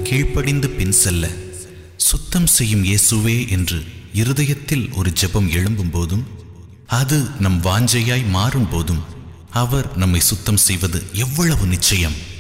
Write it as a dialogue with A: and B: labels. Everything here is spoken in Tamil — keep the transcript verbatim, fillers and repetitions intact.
A: கீழ்ப்படிந்து பின் செல்ல, சுத்தம் செய்யும் இயேசுவே என்று இருதயத்தில் ஒரு ஜெபம் எழும்பும் போதும், அது நம் வாஞ்சையாய் மாறும் போதும் அவர் நம்மை சுத்தம் செய்வது எவ்வளவு நிச்சயம்!